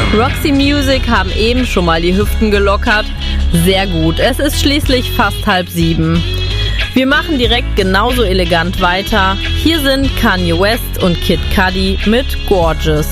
Roxy Music haben eben schon mal die Hüften gelockert. Sehr gut, es ist schließlich fast 6:30. Wir machen direkt genauso elegant weiter. Hier sind Kanye West und Kid Cudi mit Gorgeous.